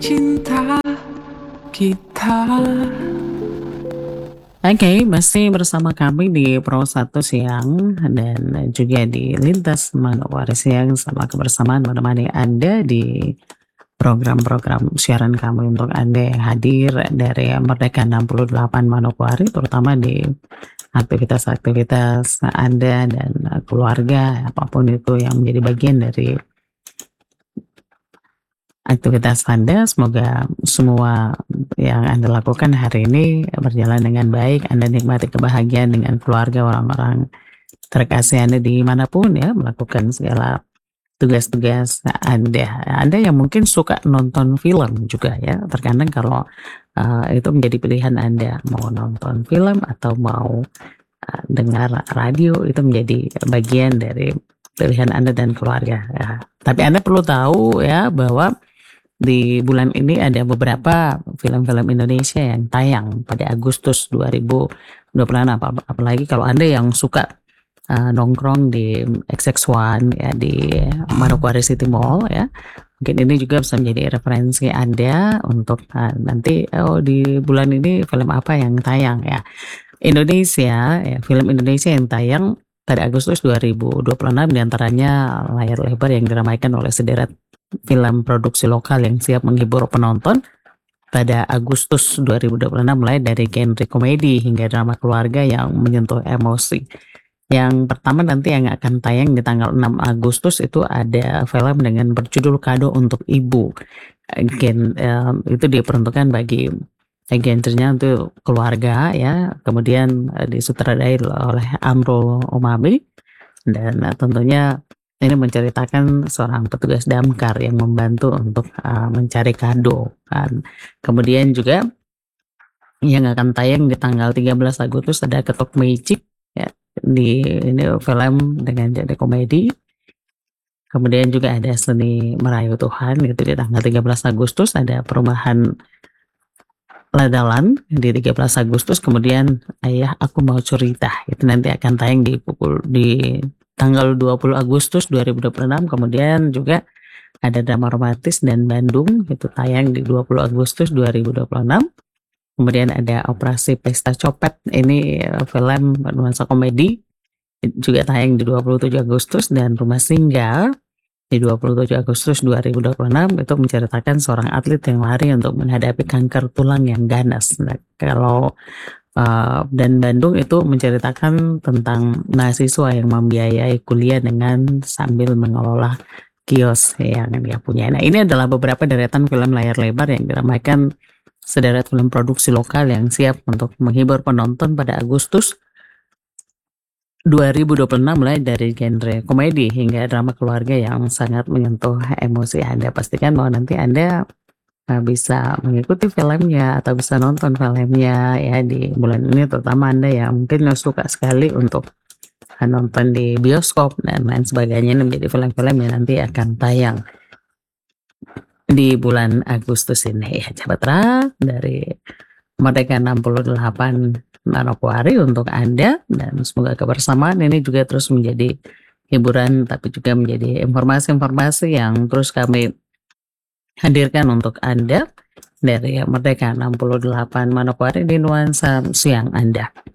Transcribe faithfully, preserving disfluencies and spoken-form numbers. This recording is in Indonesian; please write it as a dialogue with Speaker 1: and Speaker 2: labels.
Speaker 1: cinta kita.
Speaker 2: Oke, masih bersama kami di Pro satu Siang dan juga di Lintas Manokwari Siang sama kebersamaan menemani Anda di program-program siaran kami untuk Anda yang hadir dari Merdeka enam puluh delapan Manokwari, terutama di aktivitas-aktivitas Anda dan keluarga, apapun itu yang menjadi bagian dari aktivitas Anda. Semoga semua yang Anda lakukan hari ini berjalan dengan baik. Anda nikmati kebahagiaan dengan keluarga, orang-orang terkasih Anda dimanapun ya, melakukan segala tugas-tugas Anda. Anda yang mungkin suka nonton film juga ya, terkadang kalau uh, itu menjadi pilihan Anda, mau nonton film atau mau uh, dengar radio, itu menjadi bagian dari pilihan Anda dan keluarga ya. Tapi Anda perlu tahu ya bahwa di bulan ini ada beberapa film-film Indonesia yang tayang pada Agustus dua ribu dua puluh enam, ap apalagi kalau Anda yang suka uh, nongkrong di X X one ya, di Manokwari City Mall ya. Mungkin ini juga bisa menjadi referensi Anda untuk uh, nanti, oh di bulan ini film apa yang tayang ya. Indonesia ya, film Indonesia yang tayang pada Agustus dua ribu dua puluh enam diantaranya layar lebar yang diramaikan oleh sederet film produksi lokal yang siap menghibur penonton pada Agustus dua ribu dua puluh enam, mulai dari genre komedi hingga drama keluarga yang menyentuh emosi. Yang pertama nanti yang akan tayang di tanggal enam Agustus itu ada film dengan berjudul Kado Untuk Ibu. Gen, um, itu diperuntukkan bagi genrenya untuk keluarga ya, kemudian uh, disutradarai oleh Amrul Umabi dan uh, tentunya ini menceritakan seorang petugas damkar yang membantu untuk uh, mencari kado kan. Kemudian juga yang akan tayang di tanggal tiga belas Agustus ada Ketok Magic ya, di ini film dengan genre komedi. Kemudian juga ada Seni Merayu Tuhan itu di tanggal tiga belas Agustus, ada Perumahan Ladalan di tiga belas Agustus, kemudian Ayah Aku Mau Cerita itu nanti akan tayang di pukul di tanggal dua puluh Agustus dua ribu dua puluh enam. Kemudian juga ada drama romantis dan Bandung itu tayang di dua puluh Agustus dua ribu dua puluh enam. Kemudian ada Operasi Pesta Copet, ini film bernuansa komedi juga tayang di dua puluh tujuh Agustus, dan Rumah Singgah di dua puluh tujuh Agustus dua ribu dua puluh enam itu menceritakan seorang atlet yang lari untuk menghadapi kanker tulang yang ganas. Nah, kalau Uh, dan Bandung itu menceritakan tentang mahasiswa yang membiayai kuliah dengan sambil mengelola kios yang dia punya. Nah, ini adalah beberapa deretan film layar lebar yang diramaikan sederet film produksi lokal yang siap untuk menghibur penonton pada Agustus dua ribu dua puluh enam, mulai dari genre komedi hingga drama keluarga yang sangat menyentuh emosi Anda. Pastikan bahwa nanti Anda Nah, bisa mengikuti filmnya atau bisa nonton filmnya ya di bulan ini, terutama Anda yang mungkin suka sekali untuk nonton di bioskop dan lain sebagainya. Ini menjadi film-film yang nanti akan tayang di bulan Agustus ini ya, Chabatra dari Merdeka enam puluh delapan Manokwari untuk Anda, dan semoga kebersamaan ini juga terus menjadi hiburan tapi juga menjadi informasi-informasi yang terus kami hadirkan untuk Anda dari Merdeka enam puluh delapan Manokwari di nuansa siang Anda.